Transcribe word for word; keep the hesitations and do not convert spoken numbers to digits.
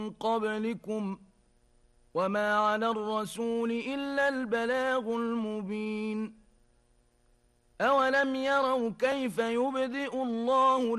قبلكم وما على الرسول إلا البلاغ المبين أولم يروا كيف يبدئ الله